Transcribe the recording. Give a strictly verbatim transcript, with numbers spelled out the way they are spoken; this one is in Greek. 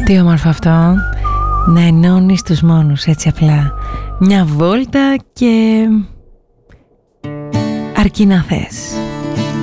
Τι όμορφο αυτό, να ενώνεις τους μόνους έτσι απλά. Μια βόλτα και αρκεί να θες.